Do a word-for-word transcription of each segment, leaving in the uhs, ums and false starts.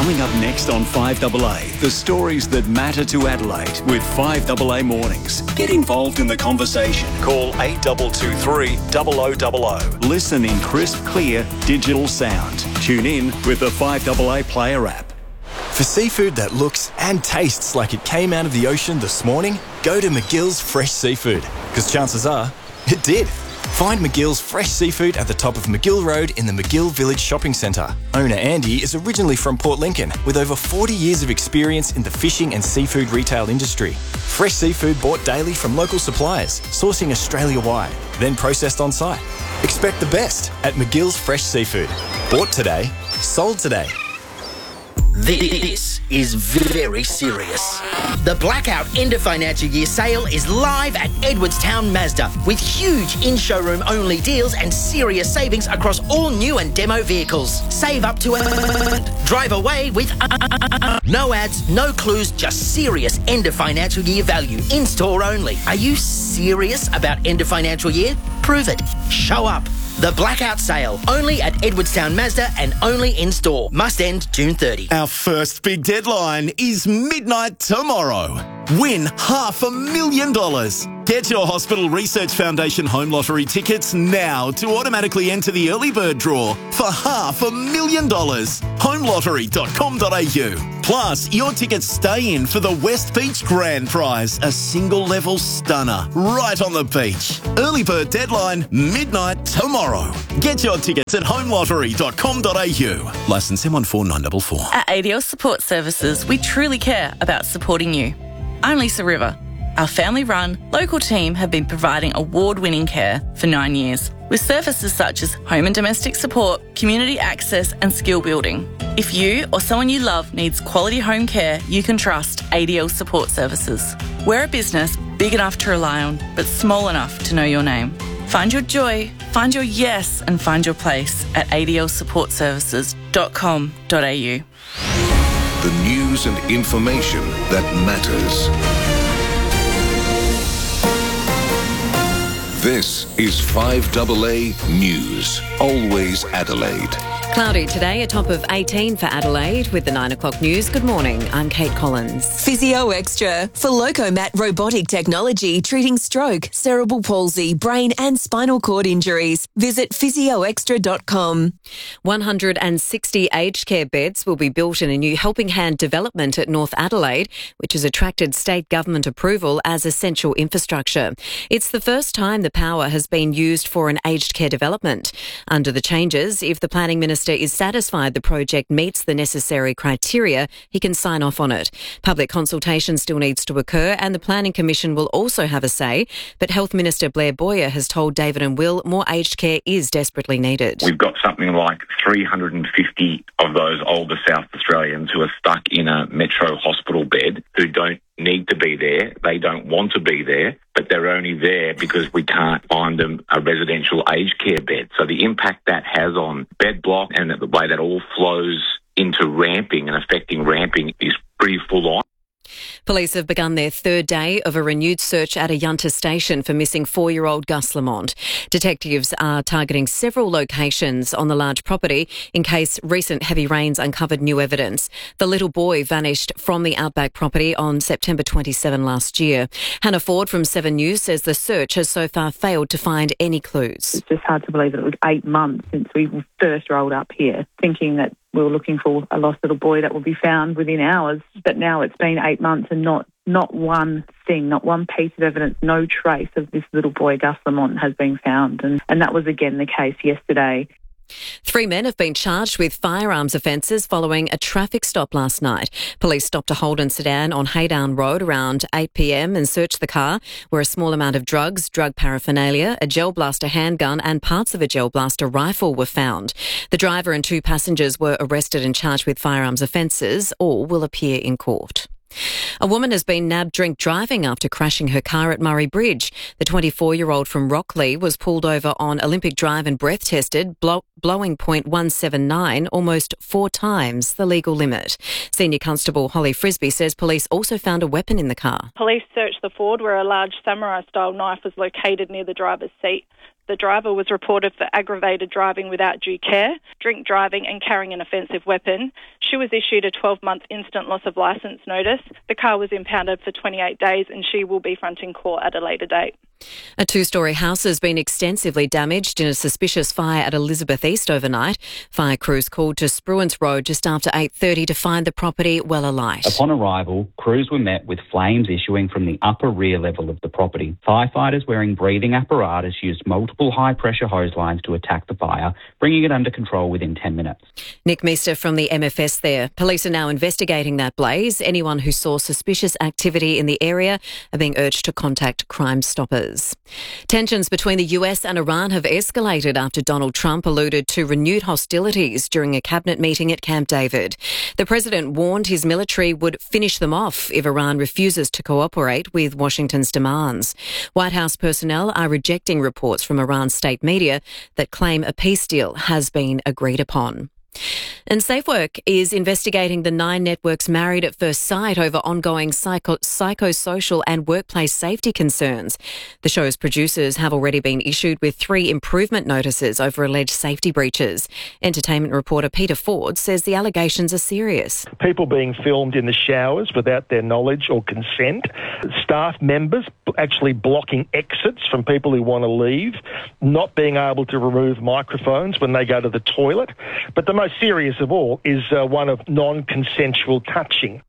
Coming up next on five A A, the stories that matter to Adelaide with five A A Mornings. Get involved in the conversation. Call eight two two three, zero zero zero zero. Listen in crisp, clear, digital sound. Tune in with the five A A Player app. For seafood that looks and tastes like it came out of the ocean this morning, go to McGill's Fresh Seafood, because chances are it did. Find McGill's Fresh Seafood at the top of McGill Road in the McGill Village Shopping Centre. Owner Andy is originally from Port Lincoln with over forty years of experience in the fishing and seafood retail industry. Fresh seafood bought daily from local suppliers, sourcing Australia-wide, then processed on site. Expect the best at McGill's Fresh Seafood. Bought today, sold today. This is very serious. The Blackout End of Financial Year sale is live at Edwardstown Mazda with huge in-showroom only deals and serious savings across all new and demo vehicles. Save up to a... Drive away with... No ads, no clues, just serious end of financial year value. In-store only. Are you serious about end of financial year? Prove it. Show up. The Blackout Sale, only at Edwardstown Mazda and only in-store. Must end June thirtieth. Our first big deadline is midnight tomorrow. Win half a million dollars. Get your Hospital Research Foundation Home Lottery tickets now to automatically enter the early bird draw for half a million dollars. home lottery dot com dot a u. Plus, your tickets stay in for the West Beach Grand Prize, a single-level stunner right on the beach. Early bird deadline, midnight tomorrow. Get your tickets at home lottery dot com dot a u. Licence M one four nine four four. At A D L Support Services, we truly care about supporting you. I'm Lisa River. Our family-run, local team have been providing award-winning care for nine years, with services such as home and domestic support, community access and skill building. If you or someone you love needs quality home care, you can trust A D L Support Services. We're a business big enough to rely on, but small enough to know your name. Find your joy, find your yes and find your place at a d l support services dot com dot a u. The news and information that matters. This is five A A News. Always Adelaide. Cloudy today, a top of eighteen for Adelaide. With the nine o'clock news, good morning. I'm Kate Collins. Physio Extra for Locomat robotic technology treating stroke, cerebral palsy, brain and spinal cord injuries. Visit physio extra dot com. one hundred sixty aged care beds will be built in a new Helping Hand development at North Adelaide, which has attracted state government approval as essential infrastructure. It's the first time the power has been used for an aged care development. Under the changes, if the planning minister is satisfied the project meets the necessary criteria, he can sign off on it. Public consultation still needs to occur and the Planning Commission will also have a say, but Health Minister Blair Boyer has told David and Will more aged care is desperately needed. We've got something like three hundred fifty of those older South Australians who are stuck in a metro hospital bed who don't need to be there, they don't want to be there, but they're only there because we can't find them a residential aged care bed. So the impact that has on bed block and the way that all flows into ramping and affecting ramping is pretty full on. Police have begun their third day of a renewed search at Ayunta Station for missing four-year-old Gus Lamont. Detectives are targeting several locations on the large property in case recent heavy rains uncovered new evidence. The little boy vanished from the Outback property on September twenty-seventh last year. Hannah Ford from Seven News says the search has so far failed to find any clues. It's just hard to believe that it was eight months since we first rolled up here, thinking that we were looking for a lost little boy that would be found within hours. But now it's been eight months and not, not one thing, not one piece of evidence, no trace of this little boy, Gus Lamont, has been found. And, and that was again the case yesterday. Three men have been charged with firearms offences following a traffic stop last night. Police stopped a Holden sedan on Haydown Road around eight p m and searched the car, where a small amount of drugs, drug paraphernalia, a gel blaster handgun and parts of a gel blaster rifle were found. The driver and two passengers were arrested and charged with firearms offences. All will appear in court. A woman has been nabbed drink driving after crashing her car at Murray Bridge. The twenty-four-year-old from Rockley was pulled over on Olympic Drive and breath tested, blow- blowing point one seven nine, almost four times the legal limit. Senior Constable Holly Frisbee says police also found a weapon in the car. Police searched the Ford where a large samurai-style knife was located near the driver's seat. The driver was reported for aggravated driving without due care, drink driving and carrying an offensive weapon. She was issued a twelve-month instant loss of licence notice. The car was impounded for twenty-eight days and she will be fronting court at a later date. A two-storey house has been extensively damaged in a suspicious fire at Elizabeth East overnight. Fire crews called to Spruance Road just after eight thirty to find the property well alight. Upon arrival, crews were met with flames issuing from the upper rear level of the property. Firefighters wearing breathing apparatus used multiple high-pressure hose lines to attack the fire, bringing it under control within ten minutes. Nick Meester from the M F S there. Police are now investigating that blaze. Anyone who saw suspicious activity in the area are being urged to contact Crime Stoppers. Tensions between the U S and Iran have escalated after Donald Trump alluded to renewed hostilities during a cabinet meeting at Camp David. The president warned his military would finish them off if Iran refuses to cooperate with Washington's demands. White House personnel are rejecting reports from Iran's state media that claim a peace deal has been agreed upon. And SafeWork is investigating the nine networks married at first sight over ongoing psycho- psychosocial and workplace safety concerns. The show's producers have already been issued with three improvement notices over alleged safety breaches. Entertainment reporter Peter Ford says the allegations are serious. People being filmed in the showers without their knowledge or consent, staff members actually blocking exits from people who want to leave, not being able to remove microphones when they go to the toilet. But the most serious of all is uh, one of non-consensual touching.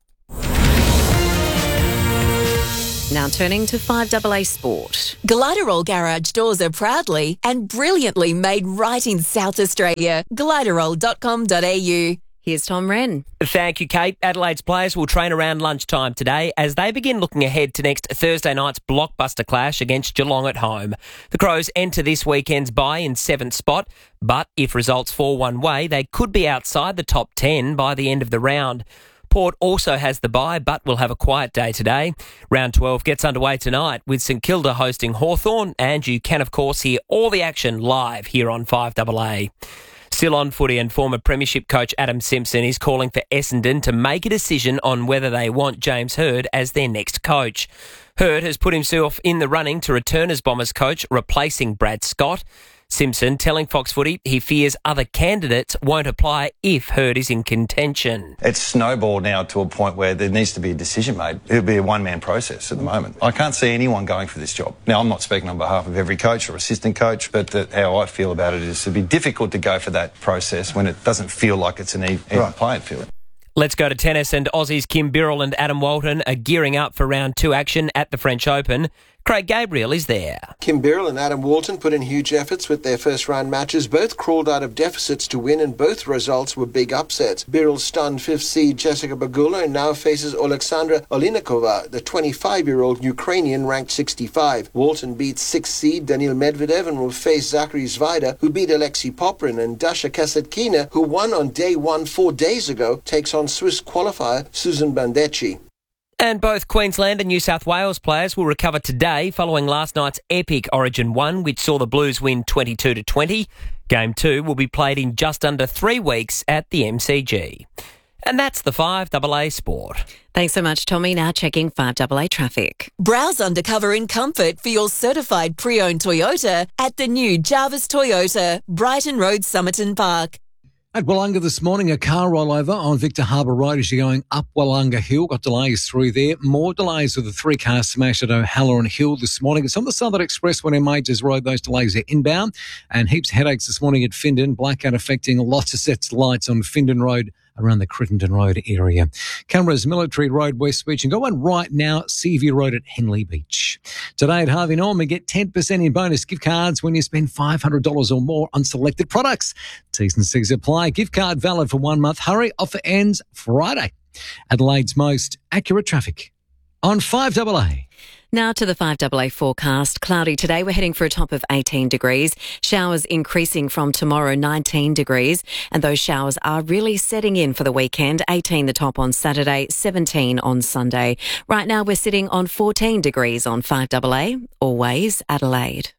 Now turning to five A A Sport. Gliderol garage doors are proudly and brilliantly made right in South Australia. gliderol dot com dot a u. Here's Tom Wren. Thank you, Kate. Adelaide's players will train around lunchtime today as they begin looking ahead to next Thursday night's blockbuster clash against Geelong at home. The Crows enter this weekend's bye in seventh spot, but if results fall one way, they could be outside the top ten by the end of the round. Port also has the bye, but will have a quiet day today. Round twelve gets underway tonight with St Kilda hosting Hawthorn, and you can, of course, hear all the action live here on five A A. Still on footy, and former premiership coach Adam Simpson is calling for Essendon to make a decision on whether they want James Hird as their next coach. Hird has put himself in the running to return as Bombers coach, replacing Brad Scott. Simpson telling Fox Footy he fears other candidates won't apply if Hird is in contention. It's snowballed now to a point where there needs to be a decision made. It'll be a one-man process at the moment. I can't see anyone going for this job. Now, I'm not speaking on behalf of every coach or assistant coach, but that how I feel about it is it'd be difficult to go for that process when it doesn't feel like it's an even right. playing field. Let's go to tennis, and Aussies Kim Birrell and Adam Walton are gearing up for round two action at the French Open. Craig Gabriel is there. Kim Birrell and Adam Walton put in huge efforts with their first-round matches. Both crawled out of deficits to win, and both results were big upsets. Birrell stunned fifth seed Jessica Pegula and now faces Alexandra Olinikova, the twenty-five-year-old Ukrainian ranked sixty-five. Walton beat sixth seed Daniil Medvedev and will face Zachary Zvaida, who beat Alexei Poprin, and Dasha Kasatkina, who won on day one four days ago, takes on Swiss qualifier Susan Bandecchi. And both Queensland and New South Wales players will recover today following last night's epic Origin one, which saw the Blues win twenty-two to twenty. Game two will be played in just under three weeks at the M C G. And that's the five A A Sport. Thanks so much, Tommy. Now checking five A A traffic. Browse undercover in comfort for your certified pre-owned Toyota at the new Jarvis Toyota, Brighton Road, Somerton Park. At Wollonga this morning, a car rollover on Victor Harbour Road as you're going up Wollonga Hill. Got delays through there. More delays with the three cars smashed at O'Halloran Hill this morning. It's on the Southern Expressway in Majors Road. Those delays are inbound. And heaps of headaches this morning at Findon. Blackout affecting lots of sets of lights on Findon Road around the Crittenden Road area. Cameras, Military Road, West Beach, and go on right now, Seaview Road at Henley Beach. Today at Harvey Norman, get ten percent in bonus gift cards when you spend five hundred dollars or more on selected products. T's and C's apply. Gift card valid for one month. Hurry, offer ends Friday. Adelaide's most accurate traffic on five A A. Now to the five A A forecast. Cloudy today. We're heading for a top of eighteen degrees. Showers increasing from tomorrow, nineteen degrees. And those showers are really setting in for the weekend. eighteen the top on Saturday, seventeen on Sunday. Right now we're sitting on fourteen degrees on five A A. Always Adelaide.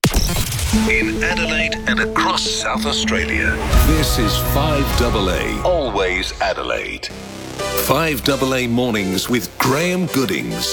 In Adelaide and across South Australia, this is five A A. Always Adelaide. five A A Mornings with Graham Goodings.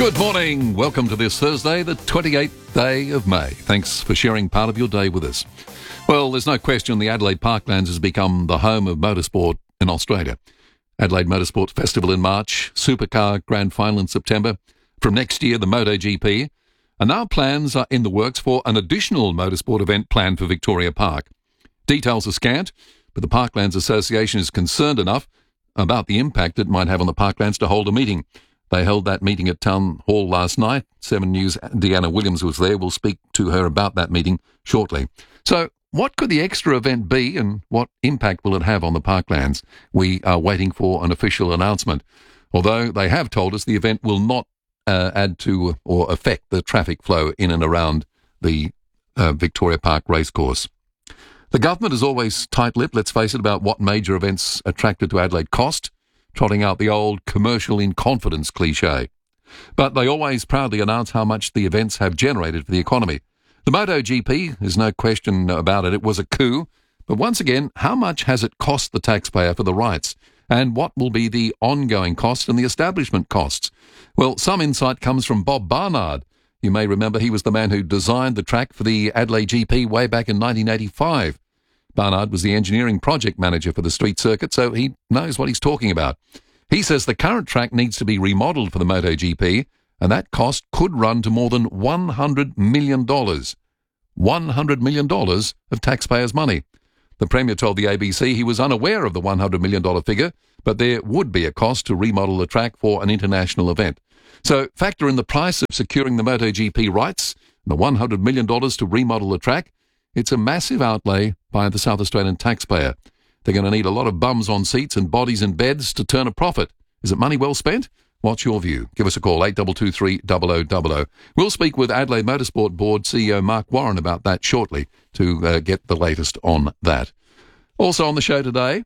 Good morning. Welcome to this Thursday, the twenty-eighth day of May. Thanks for sharing part of your day with us. Well, there's no question the Adelaide Parklands has become the home of motorsport in Australia. Adelaide Motorsport Festival in March, Supercar Grand Final in September. From next year, the MotoGP. And now plans are in the works for an additional motorsport event planned for Victoria Park. Details are scant, but the Parklands Association is concerned enough about the impact it might have on the Parklands to hold a meeting. They held that meeting at Town Hall last night. Seven News' Deanna Williams was there. We'll speak to her about that meeting shortly. So, what could the extra event be and what impact will it have on the Parklands? We are waiting for an official announcement. Although they have told us the event will not uh, add to or affect the traffic flow in and around the uh, Victoria Park racecourse. The government is always tight-lipped, let's face it, about what major events attracted to Adelaide cost, trotting out the old commercial in confidence cliche. But they always proudly announce how much the events have generated for the economy. The MotoGP, there's no question about it, it was a coup. But once again, how much has it cost the taxpayer for the rights? And what will be the ongoing costs and the establishment costs? Well, some insight comes from Bob Barnard. You may remember he was the man who designed the track for the Adelaide G P way back in nineteen eighty-five. Barnard was the engineering project manager for the street circuit, so he knows what he's talking about. He says the current track needs to be remodelled for the MotoGP, and that cost could run to more than one hundred million dollars. one hundred million dollars of taxpayers' money. The Premier told the A B C he was unaware of the one hundred million dollars figure, but there would be a cost to remodel the track for an international event. So factor in the price of securing the MotoGP rights, the one hundred million dollars to remodel the track. It's a massive outlay by the South Australian taxpayer. They're going to need a lot of bums on seats and bodies in beds to turn a profit. Is it money well spent? What's your view? Give us a call, eight two two three, zero zero zero zero. We'll speak with Adelaide Motorsport Board C E O Mark Warren about that shortly to uh, get the latest on that. Also on the show today,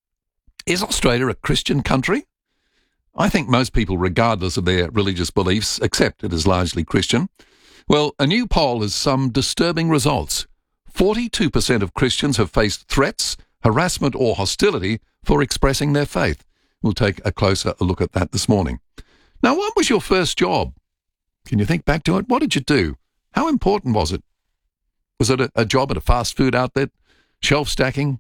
is Australia a Christian country? I think most people, regardless of their religious beliefs, accept it as largely Christian. Well, a new poll has some disturbing results. forty-two percent of Christians have faced threats, harassment or hostility for expressing their faith. We'll take a closer look at that this morning. Now, what was your first job? Can you think back to it? What did you do? How important was it? Was it a, a job at a fast food outlet? Shelf stacking?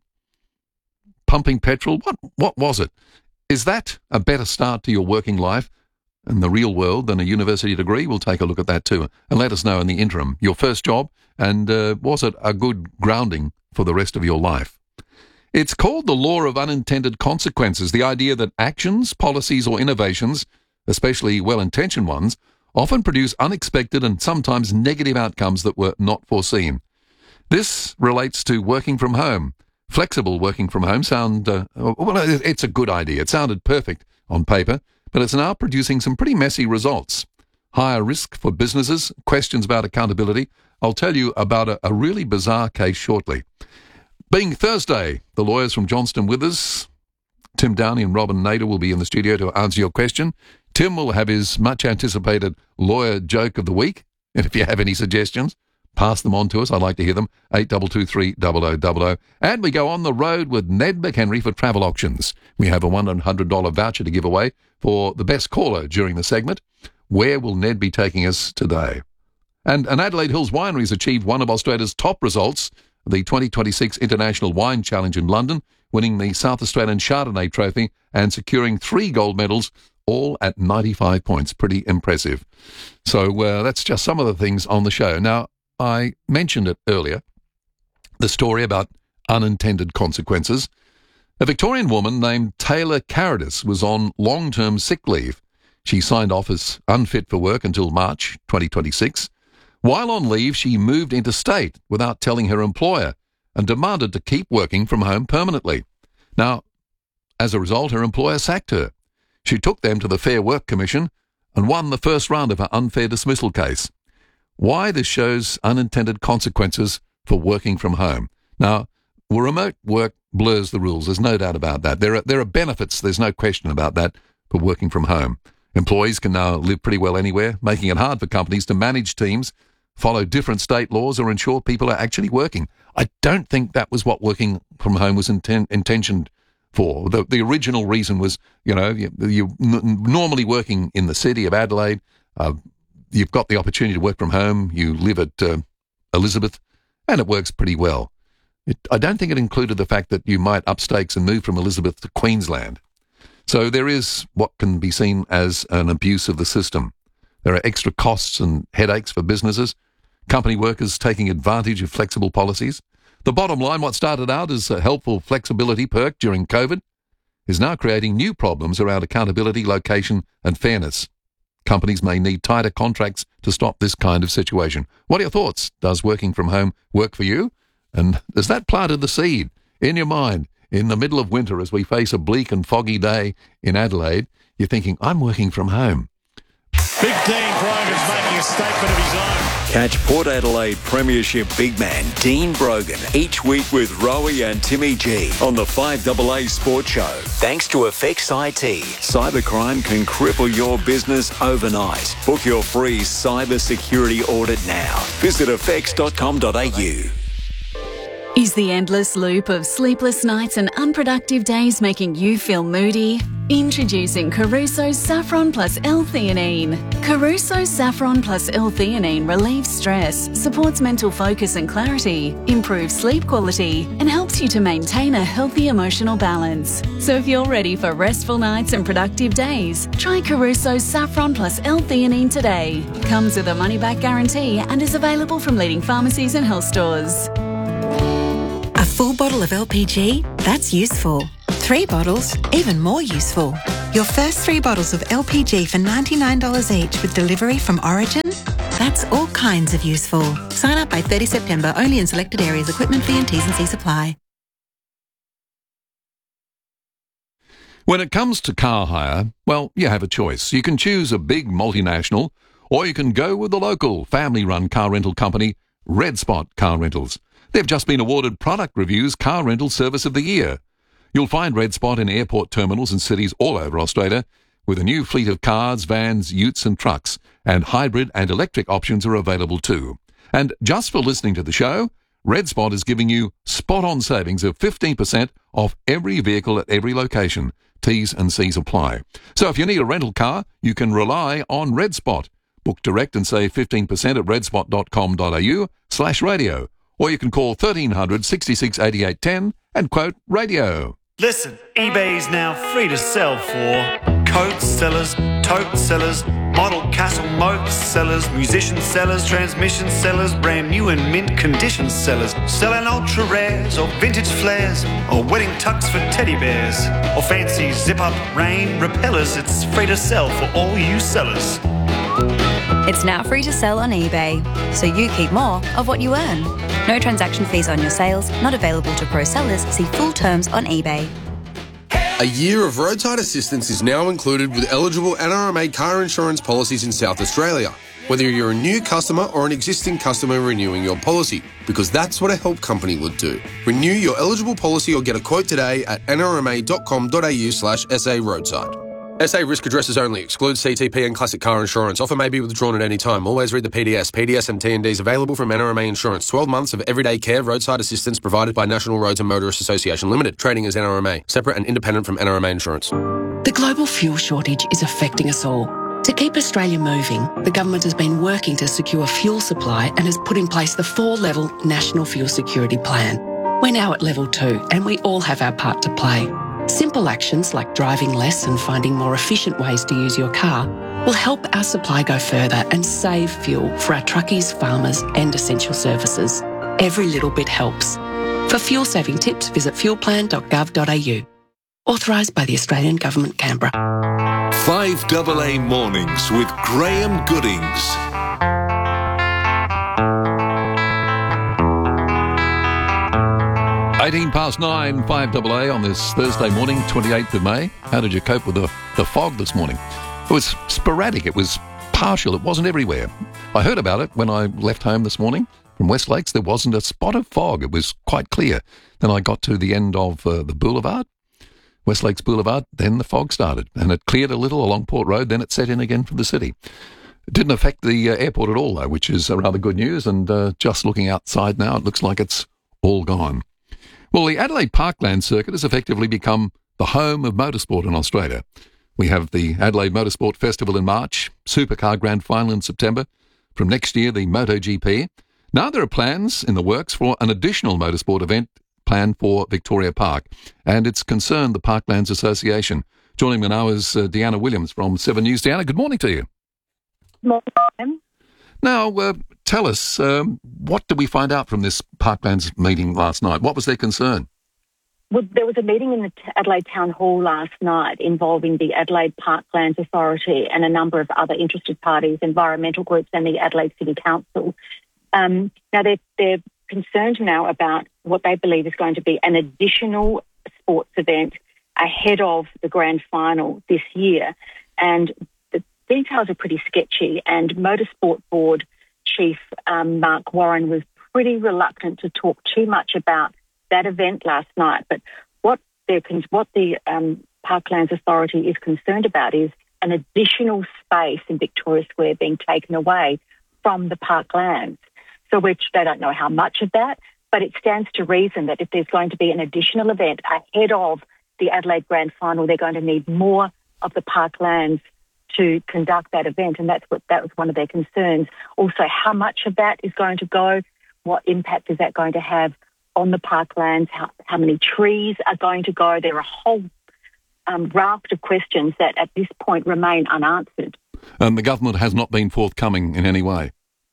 Pumping petrol? What, what was it? Is that a better start to your working life in the real world than a university degree? We'll take a look at that too. And let us know in the interim, your first job, and uh, was it a good grounding for the rest of your life? It's called the law of unintended consequences, the idea that actions, policies or innovations, especially well-intentioned ones, often produce unexpected and sometimes negative outcomes that were not foreseen. This relates to working from home. Flexible working from home sound, uh, well, it's a good idea. It sounded perfect on paper, but it's now producing some pretty messy results. Higher risk for businesses, questions about accountability. I'll tell you about a, a really bizarre case shortly. Being Thursday, the lawyers from Johnston Withers, Tim Downey and Robin Nader will be in the studio to answer your question. Tim will have his much-anticipated lawyer joke of the week, and if you have any suggestions, pass them on to us. I'd like to hear them. eight two two three, zero zero zero zero. And we go on the road with Ned McHenry for Travel Auctions. We have a one hundred dollars voucher to give away for the best caller during the segment. Where will Ned be taking us today? And an Adelaide Hills Winery has achieved one of Australia's top results, the twenty twenty-six International Wine Challenge in London, winning the South Australian Chardonnay Trophy and securing three gold medals, all at ninety-five points. Pretty impressive. So uh, that's just some of the things on the show. Now, I mentioned it earlier, the story about unintended consequences. A Victorian woman named Taylor Caradis was on long-term sick leave. She signed off as unfit for work until March twenty twenty-six. While on leave, she moved interstate without telling her employer and demanded to keep working from home permanently. Now, as a result, her employer sacked her. She took them to the Fair Work Commission and won the first round of her unfair dismissal case. Why this shows unintended consequences for working from home. Now, well, remote work blurs the rules. There's no doubt about that. There are, there are benefits, there's no question about that, for working from home. Employees can now live pretty well anywhere, making it hard for companies to manage teams, follow different state laws, or ensure people are actually working. I don't think that was what working from home was inten- intentioned for. The, the original reason was, you know, you, you're n- normally working in the city of Adelaide, Uh, you've got the opportunity to work from home. You live at uh, Elizabeth, and it works pretty well. It, I don't think it included the fact that you might up stakes and move from Elizabeth to Queensland. So there is what can be seen as an abuse of the system. There are extra costs and headaches for businesses, company workers taking advantage of flexible policies. The bottom line, what started out as a helpful flexibility perk during COVID, is now creating new problems around accountability, location and fairness. Companies may need tighter contracts to stop this kind of situation. What are your thoughts? Does working from home work for you? And has that planted the seed in your mind in the middle of winter as we face a bleak and foggy day in Adelaide? You're thinking, I'm working from home. Big Dean Brogan's making a statement of his own. Catch Port Adelaide Premiership big man Dean Brogan each week with Rowie and Timmy G on the five A A Sports Show. Thanks to Effects I T, cybercrime can cripple your business overnight. Book your free cyber security audit now. Visit effects dot com dot a u. Is the endless loop of sleepless nights and unproductive days making you feel moody? Introducing Caruso's Saffron Plus L-Theanine. Caruso's Saffron Plus L-Theanine relieves stress, supports mental focus and clarity, improves sleep quality, and helps you to maintain a healthy emotional balance. So if you're ready for restful nights and productive days, try Caruso's Saffron Plus L-Theanine today. Comes with a money-back guarantee and is available from leading pharmacies and health stores. A full bottle of L P G? That's useful. Three bottles? Even more useful. Your first three bottles of L P G for ninety-nine dollars each with delivery from Origin? That's all kinds of useful. Sign up by thirtieth of September, only in selected areas. Equipment fee and T's and C's apply. When it comes to car hire, well, you have a choice. You can choose a big multinational, or you can go with the local family-run car rental company, Red Spot Car Rentals. They've just been awarded Product Review's Car Rental Service of the Year. You'll find Red Spot in airport terminals and cities all over Australia, with a new fleet of cars, vans, utes and trucks, and hybrid and electric options are available too. And just for listening to the show, Red Spot is giving you spot-on savings of fifteen percent off every vehicle at every location. T's and C's apply. So if you need a rental car, you can rely on Red Spot. Book direct and save fifteen percent at redspot dot com dot a u slash radio. Or you can call thirteen hundred, sixty-six, eighty-eight, ten and quote radio. Listen, eBay is now free to sell for coat sellers, tote sellers, model castle moat sellers, musician sellers, transmission sellers, brand new and mint condition sellers, selling ultra rares or vintage flares or wedding tux for teddy bears or fancy zip-up rain repellers. It's free to sell for all you sellers. It's now free to sell on eBay, so you keep more of what you earn. No transaction fees on your sales, not available to pro sellers. See full terms on eBay. A year of roadside assistance is now included with eligible N R M A car insurance policies in South Australia, whether you're a new customer or an existing customer renewing your policy, because that's what a help company would do. Renew your eligible policy or get a quote today at n r m a dot com dot a u slash s a roadside. S A risk addresses only. Excludes C T P and classic car insurance. Offer may be withdrawn at any time. Always read the P D S. P D S and T and Ds available from N R M A Insurance. twelve months of everyday care roadside assistance provided by National Roads and Motorists Association Limited. Trading as N R M A. Separate and independent from N R M A Insurance. The global fuel shortage is affecting us all. To keep Australia moving, the government has been working to secure fuel supply and has put in place the four-level National Fuel Security Plan. We're now at level two and we all have our part to play. Simple actions like driving less and finding more efficient ways to use your car will help our supply go further and save fuel for our truckies, farmers and essential services. Every little bit helps. For fuel saving tips, visit fuel plan dot gov dot a u. Authorised by the Australian Government, Canberra. five A A Mornings with Graham Goodings. eighteen past nine, five A A on this Thursday morning, twenty-eighth of May. How did you cope with the, the fog this morning? It was sporadic. It was partial. It wasn't everywhere. I heard about it when I left home this morning from West Lakes. There wasn't a spot of fog. It was quite clear. Then I got to the end of uh, the boulevard, West Lakes Boulevard. Then the fog started and it cleared a little along Port Road. Then it set in again for the city. It didn't affect the uh, airport at all, though, which is uh, rather good news. And uh, just looking outside now, it looks like it's all gone. Well, the Adelaide Parkland Circuit has effectively become the home of motorsport in Australia. We have the Adelaide Motorsport Festival in March, Supercar Grand Final in September. From next year, the MotoGP. Now there are plans in the works for an additional motorsport event planned for Victoria Park, and it's concerned the Parklands Association. Joining me now is uh, Deanna Williams from Seven News. Deanna, good morning to you. Morning. Now, uh, tell us, um, what did we find out from this Parklands meeting last night? What was their concern? Well, there was a meeting in the Adelaide Town Hall last night involving the Adelaide Parklands Authority and a number of other interested parties, environmental groups and the Adelaide City Council. Um, now, they're, they're concerned now about what they believe is going to be an additional sports event ahead of the grand final this year. And the details are pretty sketchy, and Motorsport Board Chief um, Mark Warren was pretty reluctant to talk too much about that event last night. But what, what the um, Parklands Authority is concerned about is an additional space in Victoria Square being taken away from the Parklands. So which they don't know how much of that, but it stands to reason that if there's going to be an additional event ahead of the Adelaide Grand Final, they're going to need more of the Parklands to conduct that event, and that's what that was one of their concerns. Also, how much of that is going to go? What impact is that going to have on the Parklands? How, how many trees are going to go? There are a whole um, raft of questions that at this point remain unanswered. And the government has not been forthcoming in any way?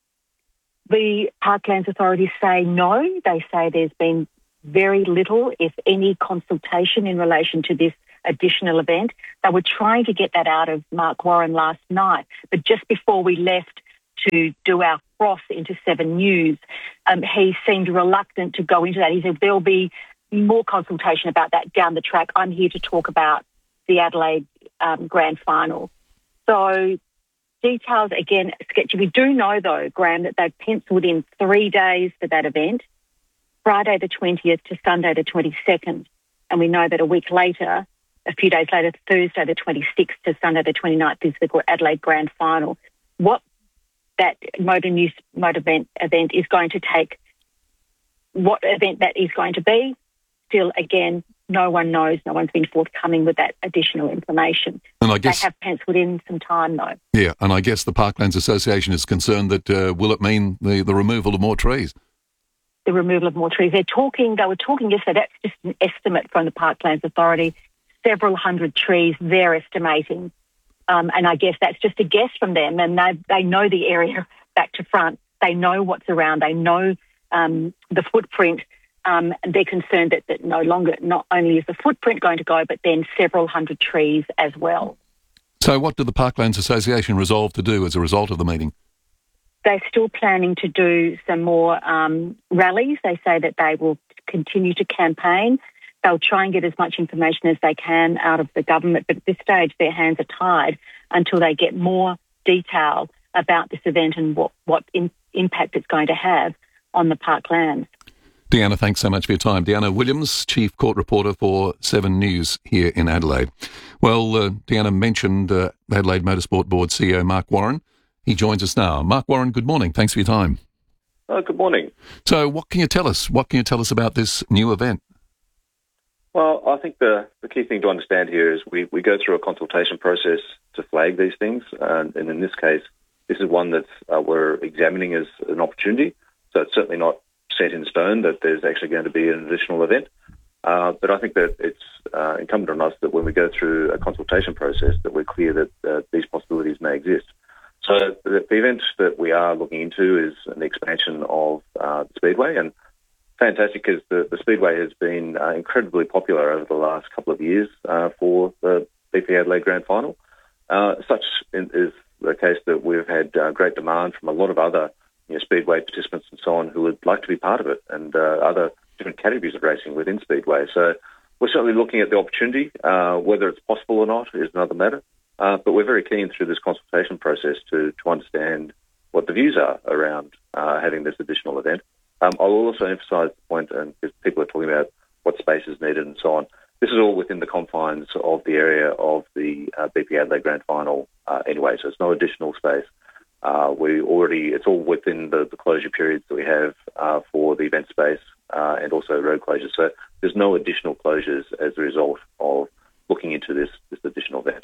The Parklands authorities say no. They say there's been very little, if any, consultation in relation to this additional event. They were trying to get that out of Mark Warren last night, but just before we left to do our cross into Seven News, um, he seemed reluctant to go into that. He said there'll be more consultation about that down the track. I'm here to talk about the Adelaide um, Grand Final. So details, again, sketchy. We do know, though, Graham, that they've penciled in three days for that event, Friday the twentieth to Sunday the twenty-second. And we know that a week later, a few days later, Thursday the twenty-sixth to Sunday the twenty-ninth is the Adelaide Grand Final. What that motor news motor event, event is going to take, what event that is going to be, still, again, no one knows. No one's been forthcoming with that additional information. And I guess they have penciled in some time, though. Yeah, and I guess the Parklands Association is concerned that uh, will it mean the, the removal of more trees? The removal of more trees. They're talking, they were talking yesterday, that's just an estimate from the Parklands Authority, several hundred trees they're estimating. Um, and I guess that's just a guess from them, and they they know the area back to front. They know what's around. They know um, the footprint, um, and they're concerned that, that no longer, not only is the footprint going to go, but then several hundred trees as well. So what did the Parklands Association resolve to do as a result of the meeting? They're still planning to do some more um, rallies. They say that they will continue to campaign. They'll try and get as much information as they can out of the government, but at this stage their hands are tied until they get more detail about this event and what, what in, impact it's going to have on the Parklands. Deanna, thanks so much for your time. Deanna Williams, Chief Court Reporter for Seven News here in Adelaide. Well, uh, Deanna mentioned uh, Adelaide Motorsport Board C E O Mark Warren. He joins us now. Mark Warren, good morning. Thanks for your time. Oh, good morning. So what can you tell us? What can you tell us about this new event? Well, I think the, the key thing to understand here is we, we go through a consultation process to flag these things. And, and in this case, this is one that uh, we're examining as an opportunity. So it's certainly not set in stone that there's actually going to be an additional event. Uh, but I think that it's uh, incumbent on us that when we go through a consultation process that we're clear that uh, these possibilities may exist. So the, the event that we are looking into is an expansion of uh, the Speedway, and fantastic because the, the Speedway has been uh, incredibly popular over the last couple of years uh, for the B P Adelaide Grand Final. Uh, such in, is the case that we've had uh, great demand from a lot of other you know, Speedway participants and so on who would like to be part of it, and uh, other different categories of racing within Speedway. So we're certainly looking at the opportunity. Uh, whether it's possible or not is another matter. Uh, but we're very keen through this consultation process to, to understand what the views are around uh, having this additional event. Um, I'll also emphasise the point, and because people are talking about what space is needed and so on, this is all within the confines of the area of the uh, B P Adelaide Grand Final uh, anyway, so it's no additional space. Uh, we already, it's all within the, the closure periods that we have uh, for the event space uh, and also road closures. So there's no additional closures as a result of looking into this, this additional event.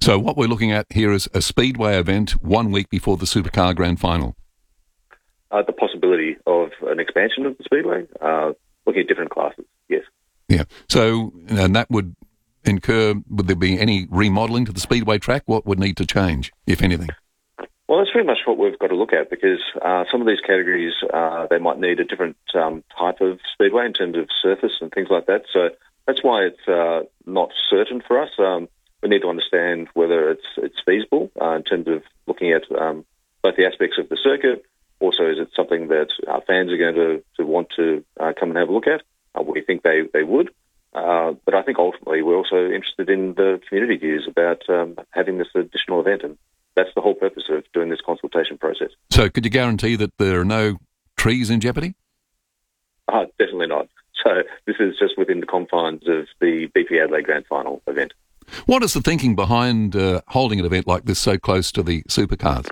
So what we're looking at here is a speedway event one week before the Supercar Grand Final. Uh, the possibility of an expansion of the speedway, uh, looking at different classes, yes. Yeah. So, and that would incur, would there be any remodelling to the speedway track? What would need to change, if anything? Well, that's very much what we've got to look at, because uh, some of these categories, uh, they might need a different um, type of speedway in terms of surface and things like that. So that's why it's uh, not certain for us. Um, we need to understand whether it's it's feasible uh, in terms of looking at um, both the aspects of the circuit. Also, is it something that our fans are going to, to want to uh, come and have a look at? Uh, we think they, they would. Uh, but I think ultimately we're also interested in the community views about um, having this additional event, and that's the whole purpose of doing this consultation process. So could you guarantee that there are no trees in jeopardy? Uh, definitely not. So this is just within the confines of the B P Adelaide Grand Final event. What is the thinking behind uh, holding an event like this so close to the supercars?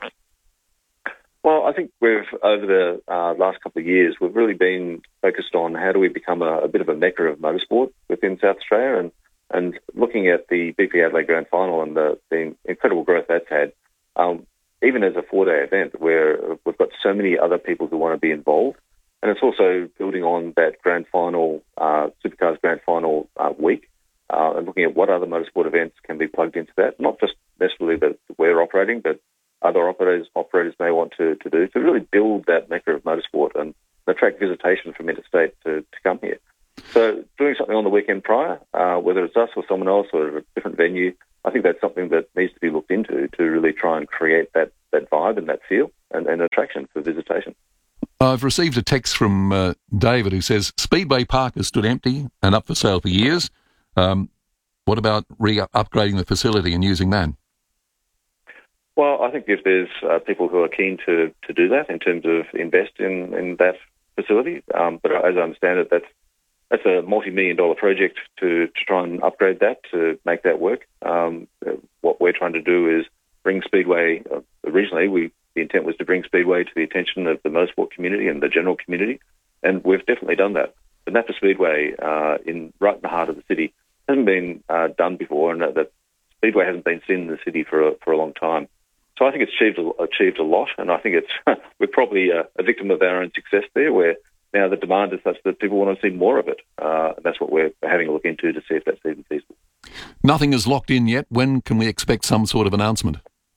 Well, I think we've, over the uh, last couple of years, we've really been focused on how do we become a, a bit of a mecca of motorsport within South Australia, and, and looking at the B P Adelaide Grand Final and the, the incredible growth that's had, um, even as a four-day event where we've got so many other people who want to be involved. And it's also building on that Grand Final, uh, Supercars Grand Final uh, week, uh, and looking at what other motorsport events can be plugged into that, not just necessarily that we're operating, but other operators operators may want to, to do, to really build that mecca of motorsport and attract visitation from interstate to, to come here. So doing something on the weekend prior, uh, whether it's us or someone else or a different venue, I think that's something that needs to be looked into to really try and create that, that vibe and that feel and, and attraction for visitation. I've received a text from uh, David who says, Speedway Park has stood empty and up for sale for years. Um, what about re-upgrading the facility and using that? Well, I think if there's uh, people who are keen to, to do that in terms of invest in, in that facility, um, but as I understand it, that's that's a multi-million dollar project to, to try and upgrade that, to make that work. Um, what we're trying to do is bring Speedway, uh, originally we the intent was to bring Speedway to the attention of the motorsport community and the general community, and we've definitely done that. But Napa Speedway, uh, in right in the heart of the city, hasn't been uh, done before, and that, that Speedway hasn't been seen in the city for a, for a long time. So I think it's achieved a, achieved a lot, and I think it's we're probably a, a victim of our own success there, where now the demand is such that people want to see more of it, uh, and that's what we're having a look into to see if that's even feasible. Nothing is locked in yet. When can we expect some sort of announcement?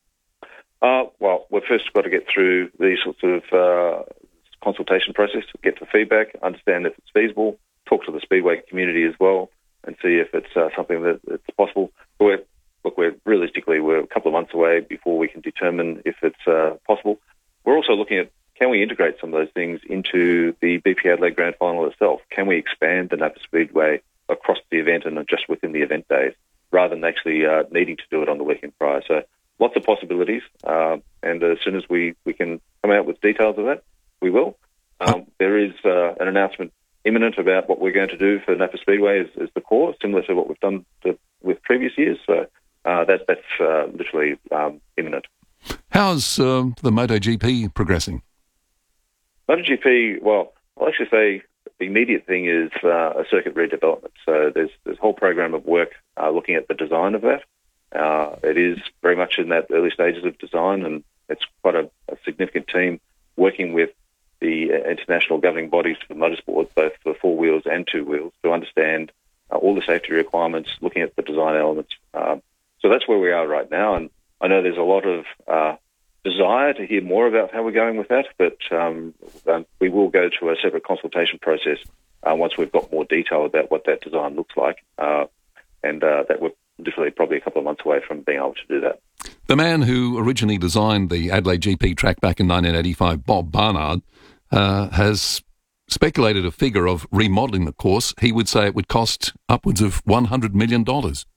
Uh, well, we've first got to get through these sorts of uh, consultation process, get the feedback, understand if it's feasible, talk to the Speedway community as well, and see if it's uh, something that it's possible. But we're, look, we're realistically we're a couple of months away before we can determine if it's uh, possible. We're also looking at, can we integrate some of those things into the B P Adelaide Grand Final itself? Can we expand the Napa Speedway across the event and just within the event days, rather than actually uh, needing to do it on the weekend prior? So lots of possibilities, uh, and as soon as we, we can come out with details of that, we will. Um, there is uh, an announcement imminent about what we're going to do for Napa Speedway as, as the core, similar to what we've done to, with previous years. So uh, that, that's uh, literally um, imminent. How's uh, the MotoGP progressing? MotoGP, well, I'll actually say the immediate thing is uh, a circuit redevelopment. So there's, there's a whole program of work uh, looking at the design of that. Uh, it is very much in that early stages of design, and it's quite a, a significant team working with the uh, international governing bodies for motorsport, both for four wheels and two wheels, to understand uh, all the safety requirements, looking at the design elements. Um, so that's where we are right now, and I know there's a lot of uh, desire to hear more about how we're going with that, but um, um, we will go to a separate consultation process uh, once we've got more detail about what that design looks like, uh, and uh, that we're literally probably a couple of months away from being able to do that. The man who originally designed the Adelaide G P track back in nineteen eighty-five, Bob Barnard, uh, has speculated a figure of remodelling the course. He would say it would cost upwards of one hundred million dollars.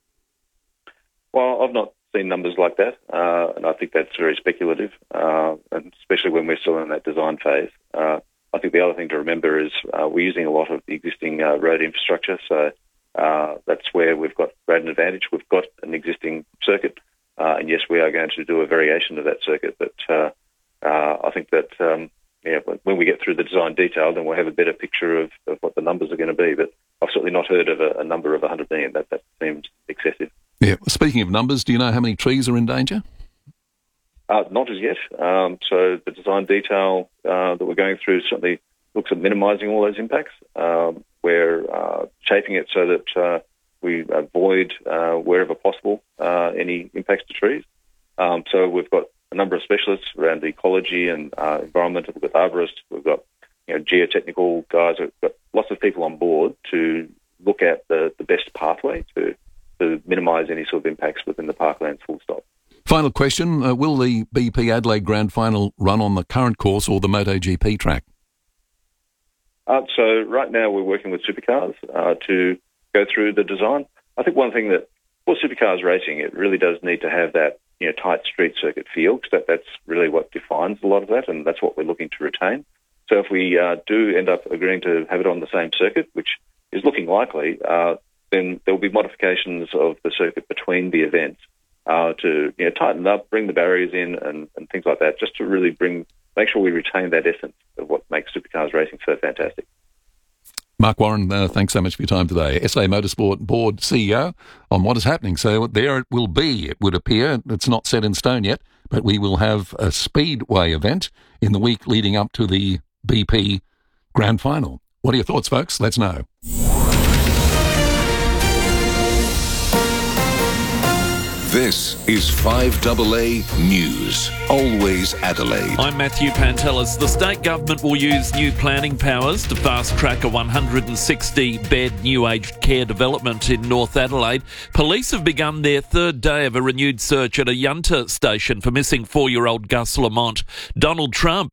Well, I've not seen numbers like that, uh, and I think that's very speculative, uh, and especially when we're still in that design phase. Uh, I think the other thing to remember is uh, we're using a lot of the existing uh, road infrastructure, so uh, that's where we've got great advantage. We've got an existing circuit, uh, and yes, we are going to do a variation of that circuit, but uh, uh, I think that um, yeah, when we get through the design detail, then we'll have a better picture of, of what the numbers are going to be, but I've certainly not heard of a, a number of one hundred million. That, that seems excessive. Yeah. Speaking of numbers, do you know how many trees are in danger? Uh, not as yet. Um, so the design detail uh, that we're going through certainly looks at minimising all those impacts. Um, we're uh, shaping it so that uh, we avoid, uh, wherever possible, uh, any impacts to trees. Um, so we've got a number of specialists around ecology and uh, environmental. We've got arborists, we've got you know, geotechnical guys, we've got lots of people on board to look at the, the best pathway to, to minimise any sort of impacts within the parklands full stop. Final question, uh, will the B P Adelaide Grand Final run on the current course or the MotoGP track? Uh, so right now we're working with supercars uh, to go through the design. I think one thing that, for supercars racing, it really does need to have that you know, tight street circuit feel, because that, that's really what defines a lot of that, and that's what we're looking to retain. So if we uh, do end up agreeing to have it on the same circuit, which is looking likely, uh, then there will be modifications of the circuit between the events uh, to you know, tighten up, bring the barriers in and, and things like that, just to really bring make sure we retain that essence of what makes supercars racing so fantastic. Mark Warren, uh, thanks so much for your time today. S A Motorsport Board C E O on what is happening. So there it will be, it would appear. It's not set in stone yet, but we will have a speedway event in the week leading up to the B P Grand Final. What are your thoughts, folks? Let's know. This is five A A News, always Adelaide. I'm Matthew Pantelis. The state government will use new planning powers to fast-track a one hundred sixty bed new aged care development in North Adelaide. Police have begun their third day of a renewed search at a Yunta station for missing four-year-old Gus Lamont. Donald Trump